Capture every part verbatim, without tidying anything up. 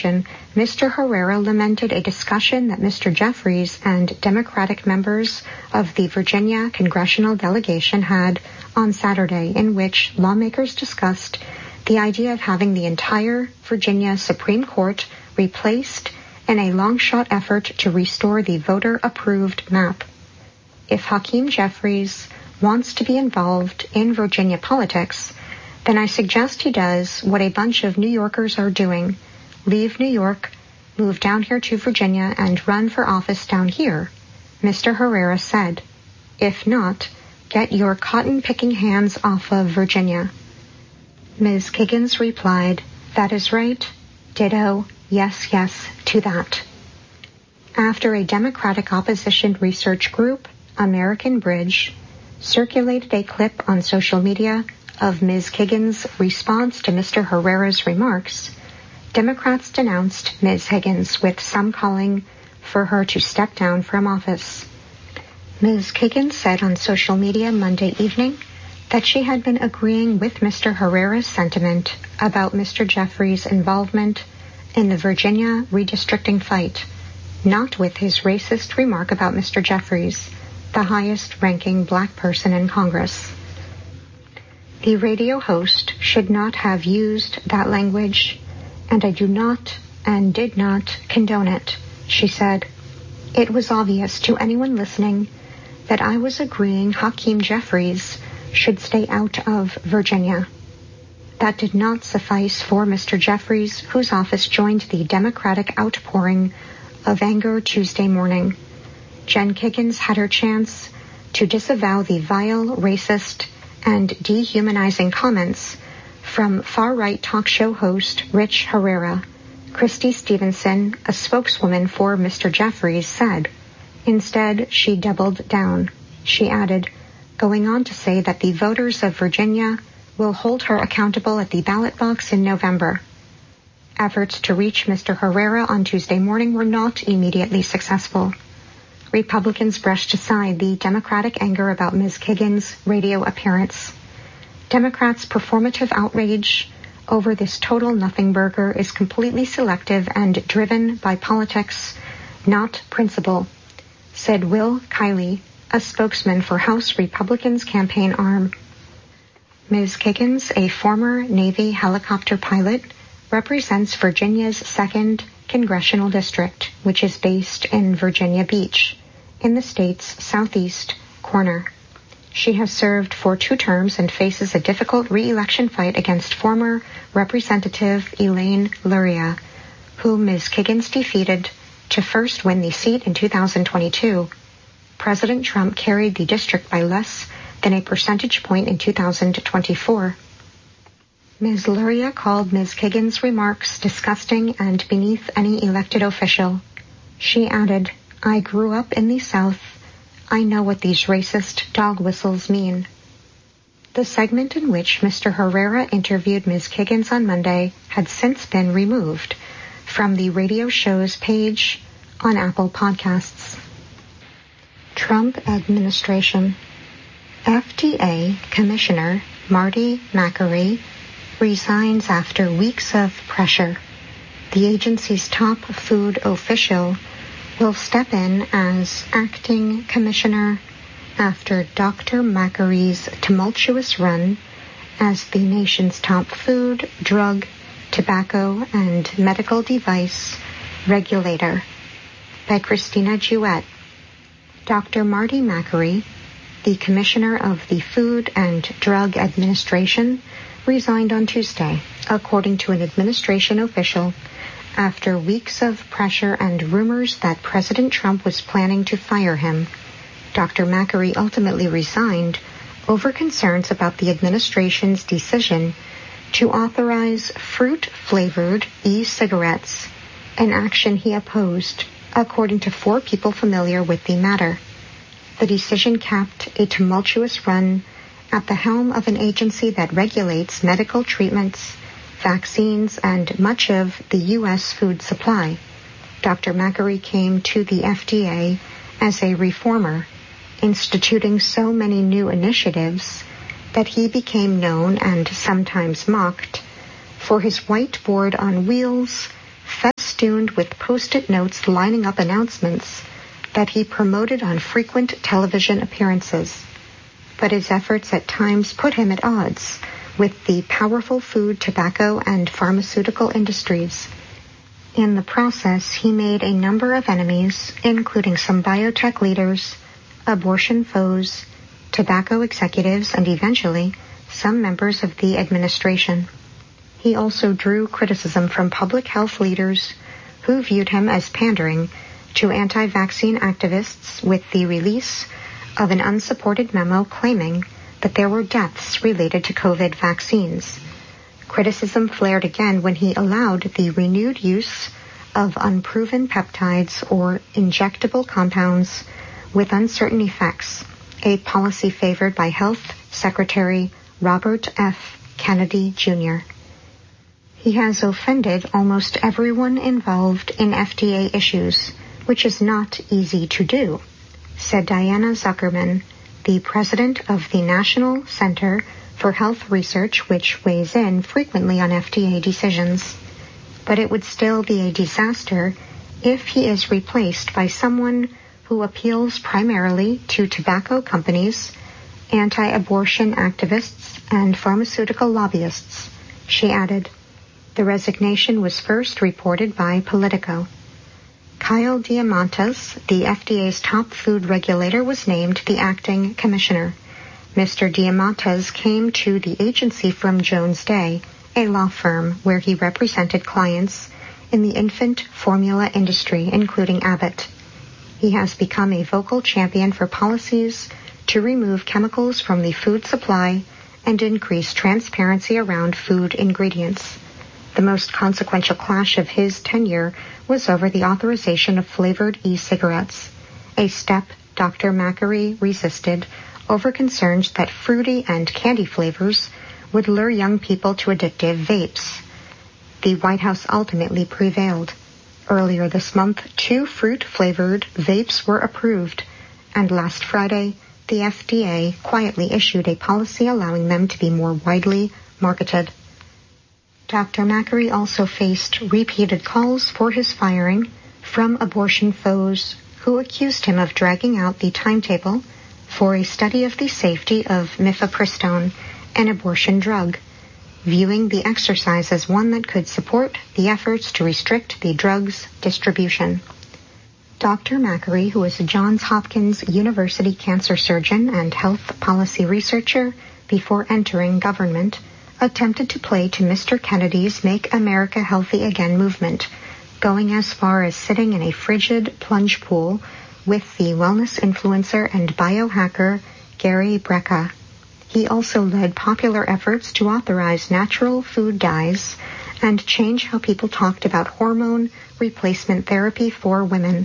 Mister Herrera lamented a discussion that Mister Jeffries and Democratic members of the Virginia congressional delegation had on Saturday, in which lawmakers discussed the idea of having the entire Virginia Supreme Court replaced in a long-shot effort to restore the voter-approved map. If Hakeem Jeffries wants to be involved in Virginia politics, then I suggest he does what a bunch of New Yorkers are doing: leave New York, move down here to Virginia, and run for office down here, Mister Herrera said. If not, get your cotton-picking hands off of Virginia. Miz Kiggins replied, "That is right. Ditto. Yes, yes, to that." After a Democratic opposition research group, American Bridge, circulated a clip on social media of Miz Kiggins' response to Mister Herrera's remarks, Democrats denounced Miz Higgins, with some calling for her to step down from office. Miz Kiggins said on social media Monday evening that she had been agreeing with Mister Herrera's sentiment about Mister Jeffries' involvement in the Virginia redistricting fight, not with his racist remark about Mister Jeffries, the highest-ranking black person in Congress. The radio host should not have used that language, and I do not and did not condone it, she said. It was obvious to anyone listening that I was agreeing Hakeem Jeffries should stay out of Virginia. That did not suffice for Mister Jeffries, whose office joined the Democratic outpouring of anger Tuesday morning. Jen Kiggins had her chance to disavow the vile, racist, and dehumanizing comments from far-right talk show host Rich Herrera. Christy Stevenson, a spokeswoman for Mister Jeffries, said. Instead, she doubled down. She added, going on to say that the voters of Virginia will hold her accountable at the ballot box in November. Efforts to reach Mister Herrera on Tuesday morning were not immediately successful. Republicans brushed aside the Democratic anger about Miz Kiggins' radio appearance. Democrats' performative outrage over this total nothing burger is completely selective and driven by politics, not principle, said Will Kiley, a spokesman for House Republicans' campaign arm. Miz Kiggins, a former Navy helicopter pilot, represents Virginia's second congressional district, which is based in Virginia Beach, in the state's southeast corner. She has served for two terms and faces a difficult re-election fight against former Representative Elaine Luria, whom Miz Kiggins defeated to first win the seat in two thousand twenty-two. President Trump carried the district by less than a percentage point in two thousand twenty-four. Miz Luria called Miz Kiggins' remarks disgusting and beneath any elected official. She added, I grew up in the South. I know what these racist dog whistles mean. The segment in which Mister Herrera interviewed Miz Kiggins on Monday had since been removed from the radio show's page on Apple Podcasts. Trump administration. F D A Commissioner Marty Makary resigns after weeks of pressure. The agency's top food official will step in as acting commissioner after Doctor Makary's tumultuous run as the nation's top food, drug, tobacco, and medical device regulator. By Christina Jewett. Doctor Marty Makary, the commissioner of the Food and Drug Administration, resigned on Tuesday, according to an administration official, after weeks of pressure and rumors that President Trump was planning to fire him. Doctor Makary ultimately resigned over concerns about the administration's decision to authorize fruit-flavored e-cigarettes, an action he opposed, according to four people familiar with the matter. The decision capped a tumultuous run at the helm of an agency that regulates medical treatments, vaccines, and much of the U S food supply. Doctor Makary came to the F D A as a reformer, instituting so many new initiatives that he became known and sometimes mocked for his whiteboard on wheels festooned with Post-it notes lining up announcements that he promoted on frequent television appearances. But his efforts at times put him at odds with the powerful food, tobacco, and pharmaceutical industries. In the process, he made a number of enemies, including some biotech leaders, abortion foes, tobacco executives, and eventually some members of the administration. He also drew criticism from public health leaders who viewed him as pandering to anti-vaccine activists with the release of an unsupported memo claiming that there were deaths related to COVID vaccines. Criticism flared again when he allowed the renewed use of unproven peptides or injectable compounds with uncertain effects, a policy favored by Health Secretary Robert F. Kennedy, Junior He has offended almost everyone involved in F D A issues, which is not easy to do, said Diana Zuckerman, the president of the National Center for Health Research, which weighs in frequently on F D A decisions. But it would still be a disaster if he is replaced by someone who appeals primarily to tobacco companies, anti-abortion activists, and pharmaceutical lobbyists, she added. The resignation was first reported by Politico. Kyle Diamantes, the F D A's top food regulator, was named the acting commissioner. Mister Diamantes came to the agency from Jones Day, a law firm where he represented clients in the infant formula industry, including Abbott. He has become a vocal champion for policies to remove chemicals from the food supply and increase transparency around food ingredients. The most consequential clash of his tenure was over the authorization of flavored e-cigarettes, a step Doctor Makary resisted over concerns that fruity and candy flavors would lure young people to addictive vapes. The White House ultimately prevailed. Earlier this month, two fruit-flavored vapes were approved, and last Friday, the F D A quietly issued a policy allowing them to be more widely marketed. Doctor Makary also faced repeated calls for his firing from abortion foes who accused him of dragging out the timetable for a study of the safety of mifepristone, an abortion drug, viewing the exercise as one that could support the efforts to restrict the drug's distribution. Doctor Makary, who is a Johns Hopkins University cancer surgeon and health policy researcher before entering government, attempted to play to Mister Kennedy's Make America Healthy Again movement, going as far as sitting in a frigid plunge pool with the wellness influencer and biohacker Gary Brecka. He also led popular efforts to authorize natural food dyes and change how people talked about hormone replacement therapy for women.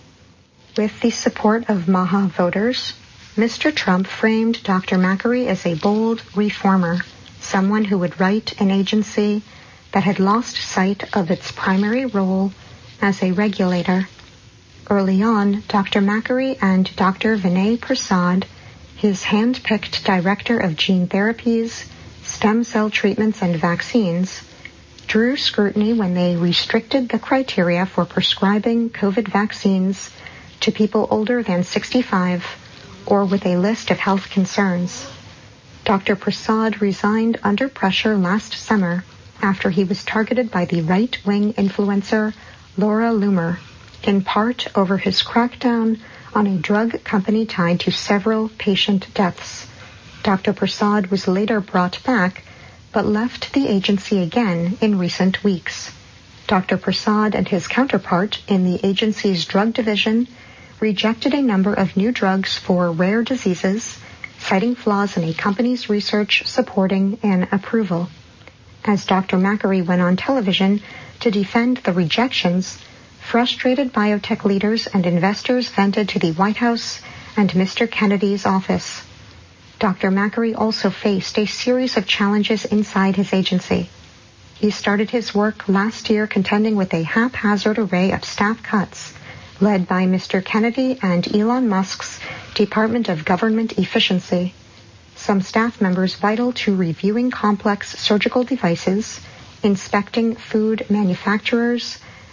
With the support of MAHA voters, Mister Trump framed Doctor Makary as a bold reformer, someone who would right an agency that had lost sight of its primary role as a regulator. Early on, Doctor Makary and Doctor Vinay Prasad, his hand-picked director of gene therapies, stem cell treatments, and vaccines, drew scrutiny when they restricted the criteria for prescribing COVID vaccines to people older than sixty-five or with a list of health concerns. Doctor Prasad resigned under pressure last summer after he was targeted by the right-wing influencer Laura Loomer, in part over his crackdown on a drug company tied to several patient deaths. Doctor Prasad was later brought back, but left the agency again in recent weeks. Doctor Prasad and his counterpart in the agency's drug division rejected a number of new drugs for rare diseases, citing flaws in a company's research supporting an approval. As Doctor Makary went on television to defend the rejections, frustrated biotech leaders and investors vented to the White House and Mister Kennedy's office. Doctor Makary also faced a series of challenges inside his agency. He started his work last year contending with a haphazard array of staff cuts led by Mister Kennedy and Elon Musk's Department of Government Efficiency. Some staff members vital to reviewing complex surgical devices, inspecting food manufacturers,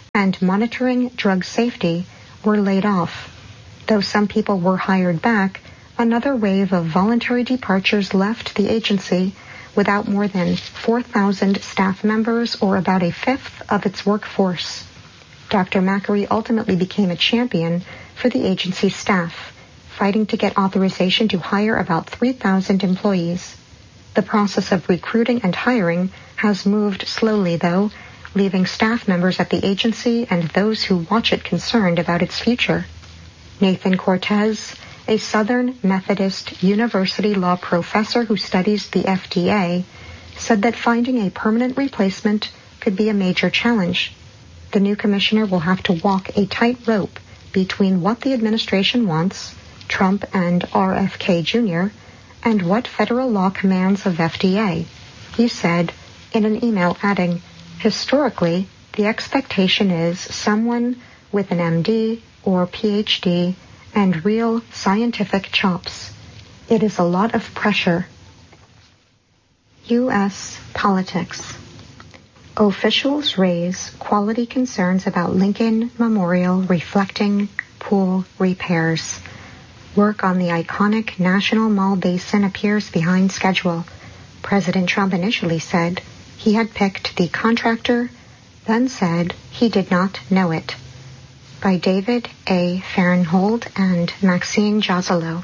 and monitoring drug safety were laid off. Though some people were hired back, another wave of voluntary departures left the agency without more than four thousand staff members, or about a fifth of its workforce. Doctor Makary ultimately became a champion for the agency's staff, fighting to get authorization to hire about three thousand employees. The process of recruiting and hiring has moved slowly, though, leaving staff members at the agency and those who watch it concerned about its future. Nathan Cortez, a Southern Methodist University law professor who studies the F D A, said that finding a permanent replacement could be a major challenge. The new commissioner will have to walk a tightrope between what the administration wants, Trump and R F K Junior, and what federal law commands of F D A. He said in an email, adding, "Historically, the expectation is someone with an M D or P H D and real scientific chops. It is a lot of pressure." U S politics. Officials raise quality concerns about Lincoln Memorial reflecting pool repairs. Work on the iconic National Mall basin appears behind schedule. President Trump initially said he had picked the contractor, then said he did not know it. By David A. Fahrenhold and Maxine Jazalo.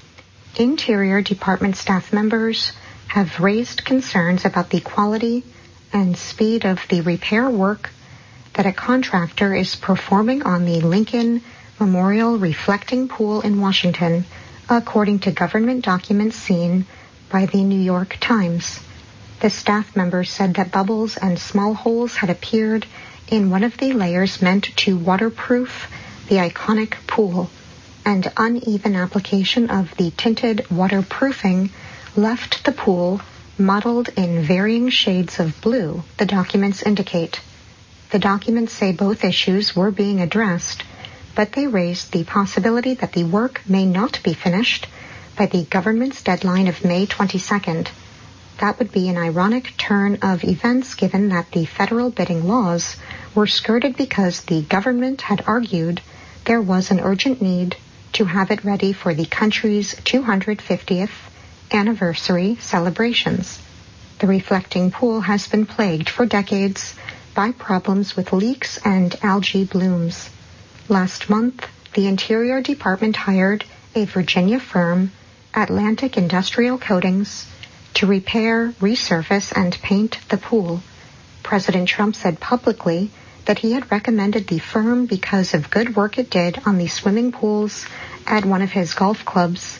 Interior Department staff members have raised concerns about the quality and speed of the repair work that a contractor is performing on the Lincoln Memorial reflecting pool in Washington, according to government documents seen by the New York Times. The staff members said that bubbles and small holes had appeared in one of the layers meant to waterproof the iconic pool, and uneven application of the tinted waterproofing left the pool mottled in varying shades of blue, the documents indicate. The documents say both issues were being addressed, but they raised the possibility that the work may not be finished by the government's deadline of May twenty-second. That would be an ironic turn of events given that the federal bidding laws were skirted because the government had argued there was an urgent need to have it ready for the country's two hundred fiftieth anniversary celebrations. The reflecting pool has been plagued for decades by problems with leaks and algae blooms. Last month, the Interior Department hired a Virginia firm, Atlantic Industrial Coatings, to repair, resurface, and paint the pool. President Trump said publicly that he had recommended the firm because of good work it did on the swimming pools at one of his golf clubs.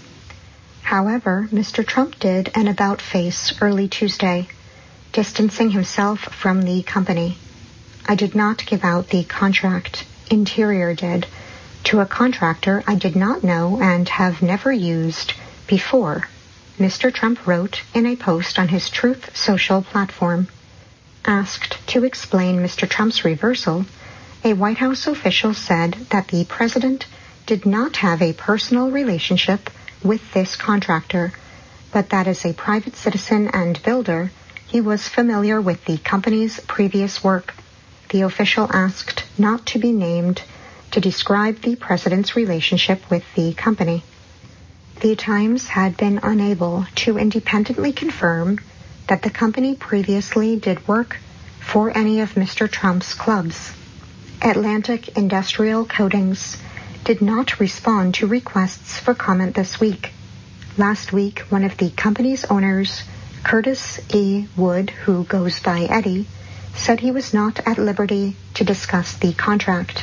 However, Mister Trump did an about-face early Tuesday, distancing himself from the company. "I did not give out the contract. Interior did, to a contractor I did not know and have never used before," Mister Trump wrote in a post on his Truth Social platform. Asked to explain Mister Trump's reversal, a White House official said that the president did not have a personal relationship with this contractor, but that as a private citizen and builder, he was familiar with the company's previous work. The official asked not to be named to describe the president's relationship with the company. The Times had been unable to independently confirm that the company previously did work for any of Mister Trump's clubs. Atlantic Industrial Coatings did not respond to requests for comment this week. Last week, one of the company's owners, Curtis E. Wood, who goes by Eddie, said he was not at liberty to discuss the contract.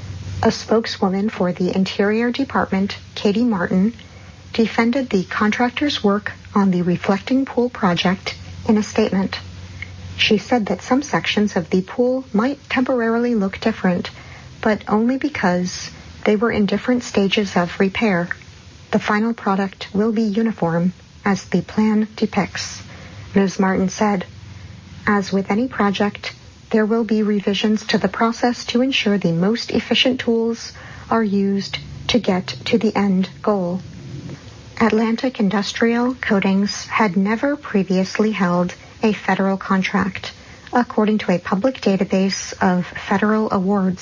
A spokeswoman for the Interior Department, Katie Martin, defended the contractor's work on the reflecting pool project in a statement. She said that some sections of the pool might temporarily look different, but only because they were in different stages of repair. The final product will be uniform, as the plan depicts, Miz Martin said. As with any project, there will be revisions to the process to ensure the most efficient tools are used to get to the end goal. Atlantic Industrial Coatings had never previously held a federal contract, according to a public database of federal awards.